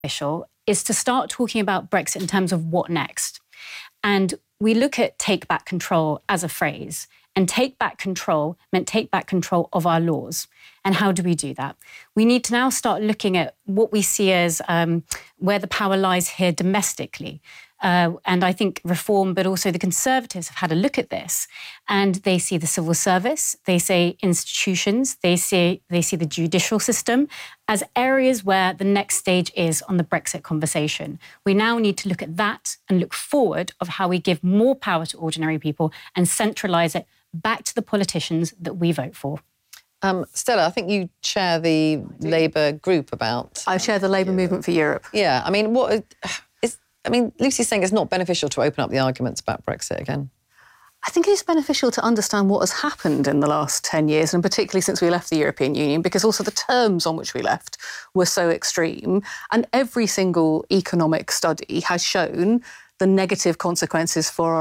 beneficial is to start talking about Brexit in terms of what next. And we look at take back control as a phrase. And take back control meant take back control of our laws. And how do we do that? We need to now start looking at what we see as where the power lies here domestically. And I think Reform, but also the Conservatives have had a look at this. And they see the civil service, they say institutions, they see the judicial system as areas where the next stage is on the Brexit conversation. We now need to look at that and look forward of how we give more power to ordinary people and centralise it back to the politicians that we vote for. Stella, I think you chair the Labour group about... I chair the Labour Movement for Europe. Yeah, I mean, Lucy's saying it's not beneficial to open up the arguments about Brexit again. I think it is beneficial to understand what has happened in the last 10 years, and particularly since we left the European Union, because also the terms on which we left were so extreme. And every single economic study has shown the negative consequences for our